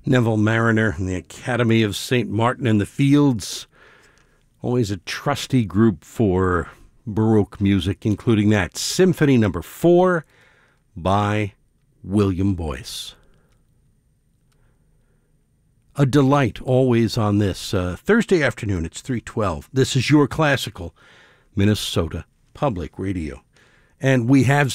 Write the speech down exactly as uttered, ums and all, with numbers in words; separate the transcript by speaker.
Speaker 1: Neville Mariner and the Academy of Saint Martin in the Fields. Always a trusty group for Baroque music, including that Symphony Number Four by William Boyce. A delight always on this uh, Thursday afternoon. It's three twelve. This is your classical Minnesota Public Radio. And we have